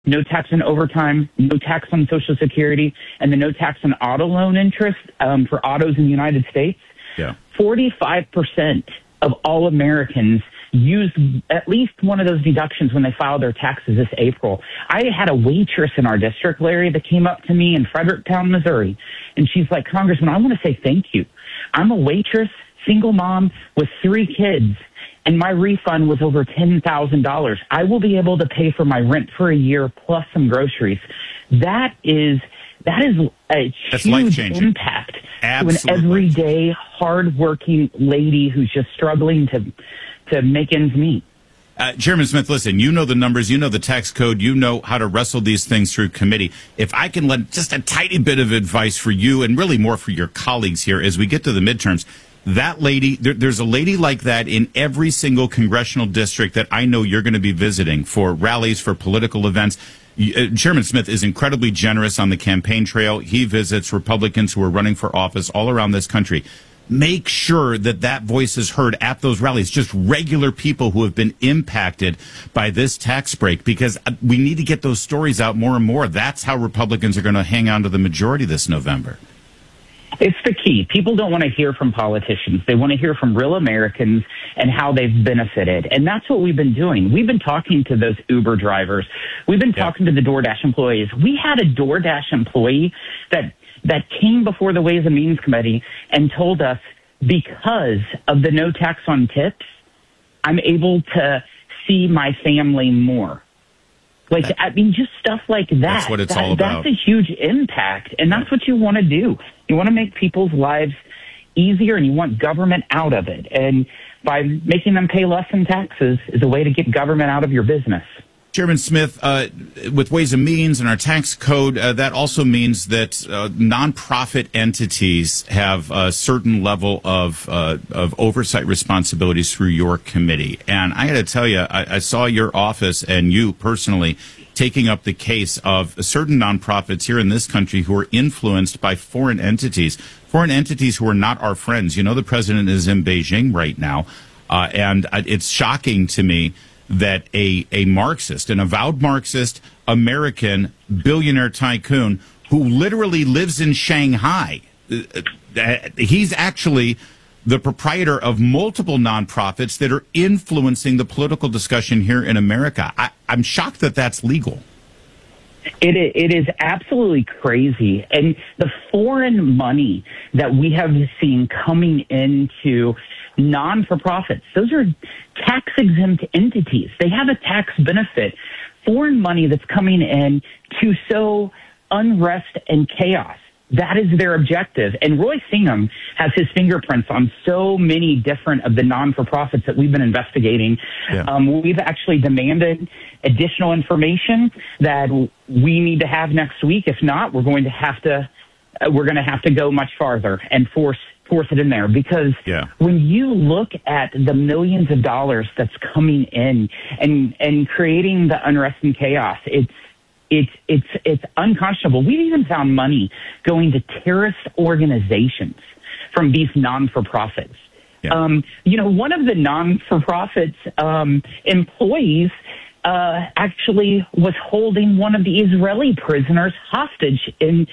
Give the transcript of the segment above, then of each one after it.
no tax on overtime, no tax on Social Security, and the no tax on auto loan interest for autos in the United States. Yeah. 45% of all Americans used at least one of those deductions when they filed their taxes this April. I had a waitress in our district, Larry, that came up to me in Fredericktown, Missouri, and she's like, Congressman, I want to say thank you. I'm a waitress, single mom with 3 kids, and my refund was over $10,000. I will be able to pay for my rent for a year plus some groceries. That is a huge impact Absolutely. to an everyday, hardworking lady who's just struggling to make ends meet. Chairman Smith, listen, you know the numbers, you know the tax code, you know how to wrestle these things through committee. If I can lend just a tiny bit of advice for you and really more for your colleagues here as we get to the midterms, that lady, there's a lady like that in every single congressional district that I know you're going to be visiting for rallies, for political events. Chairman Smith is incredibly generous on the campaign trail. He visits Republicans who are running for office all around this country. Make sure that voice is heard at those rallies, just regular people who have been impacted by this tax break, because we need to get those stories out more and more. That's how Republicans are going to hang on to the majority this November. It's the key. People don't want to hear from politicians. They want to hear from real Americans and how they've benefited. And that's what we've been doing. We've been talking to those Uber drivers. We've been talking to the DoorDash employees. We had a DoorDash employee that came before the Ways and Means Committee and told us, because of the no tax on tips, I'm able to see my family more. Just stuff like that. That's what it's all about. That's a huge impact, and that's what you want to do. You want to make people's lives easier, and you want government out of it. And by making them pay less in taxes is a way to get government out of your business. Chairman Smith, with Ways and Means and our tax code, that also means that nonprofit entities have a certain level of oversight responsibilities through your committee. And I got to tell you, I saw your office and you personally taking up the case of certain nonprofits here in this country who are influenced by foreign entities who are not our friends. You know, the president is in Beijing right now, and it's shocking to me that a Marxist, an avowed Marxist American billionaire tycoon who literally lives in Shanghai, he's actually the proprietor of multiple nonprofits that are influencing the political discussion here in America. I'm shocked that that's legal. It is absolutely crazy. And the foreign money that we have seen coming into non-for-profits, those are tax-exempt entities. They have a tax benefit. Foreign money that's coming in to sow unrest and chaos. That is their objective. And Roy Singham has his fingerprints on so many different of the non-for-profits that we've been investigating. Yeah. We've actually demanded additional information that we need to have next week. If not, we're going to have to go much farther and force it in there, because when you look at the millions of dollars that's coming in and creating the unrest and chaos, it's unconscionable. We've even found money going to terrorist organizations from these non-for-profits. Yeah. One of the non-for-profits employees actually was holding one of the Israeli prisoners hostage in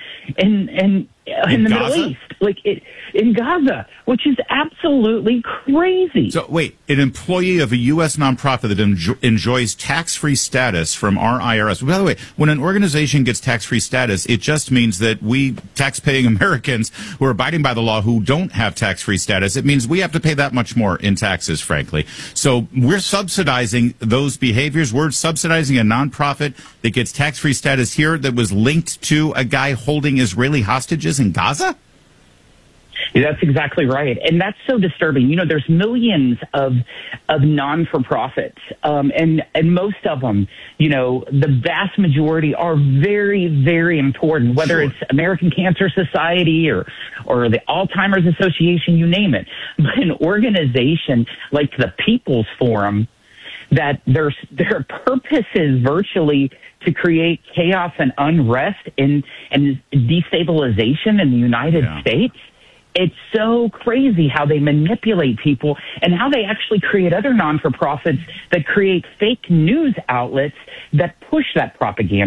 the Middle East, in Gaza, which is absolutely crazy. So wait, an employee of a U.S. nonprofit that enjoys tax-free status from our IRS. By the way, when an organization gets tax-free status, it just means that we tax-paying Americans who are abiding by the law who don't have tax-free status, it means we have to pay that much more in taxes, frankly. So we're subsidizing those behaviors. We're subsidizing a nonprofit that gets tax-free status here that was linked to a guy holding Israeli hostages in Gaza? Yeah, that's exactly right. And that's so disturbing. There's millions of non-for-profits, and most of them, the vast majority are very, very important, whether it's American Cancer Society or the Alzheimer's Association, you name it. But an organization like the People's Forum, that their purpose is virtually to create chaos and unrest and destabilization in the United States. It's so crazy how they manipulate people and how they actually create other non-for-profits that create fake news outlets that push that propaganda.